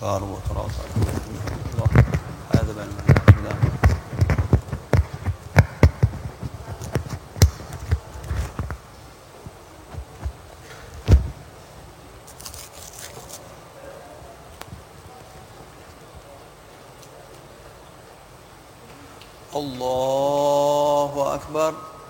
تقارب وتراص الله. هذا بين المنام. الله أكبر.